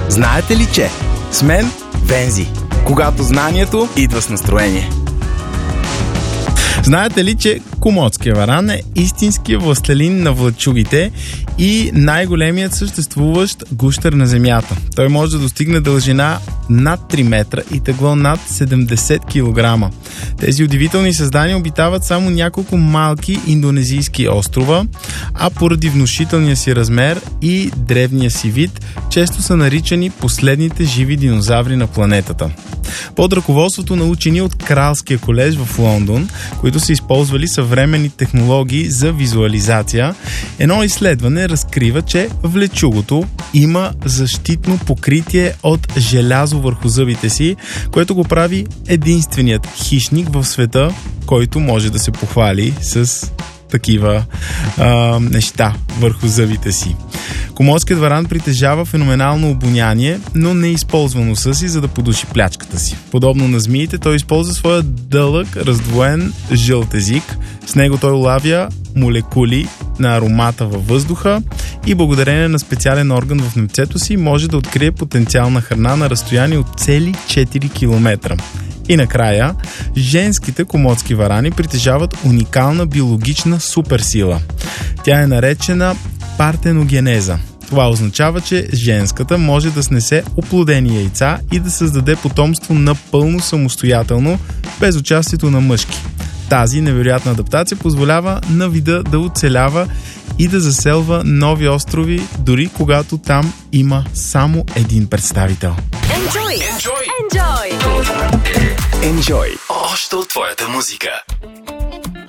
Знаете ли, че с мен Вензи, когато знанието идва с настроение. Знаете ли, че комодския варан е истинския властелин на влачугите и най-големият съществуващ гущер на земята? Той може да достигне дължина над 3 метра и тегло над 70 кг. Тези удивителни създания обитават само няколко малки индонезийски острова, а поради внушителния си размер и древния си вид, често са наричани последните живи динозаври на планетата. Под ръководството на учени от Кралския колеж в Лондон, които са използвали съвременни технологии за визуализация, едно изследване разкрива, че влечугото има защитно покритие от желязо върху зъбите си, което го прави единственият хищник в света, който може да се похвали с такива неща върху зъбите си. Комодският варан притежава феноменално обоняние, но не използва носа си, за да подуши плячката си. Подобно на змиите, той използва своя дълъг, раздвоен жълт език. С него той улавя молекули на аромата във въздуха и благодарение на специален орган в немцето си може да открие потенциална храна на разстояние от цели 4 км. И накрая, женските комодски варани притежават уникална биологична суперсила. Тя е наречена партеногенеза. Това означава, че женската може да снесе оплодени яйца и да създаде потомство напълно самостоятелно, без участието на мъжки. Тази невероятна адаптация позволява на вида да оцелява и да заселва нови острови, дори когато там има само един представител. Enjoy! Още от твоята музика.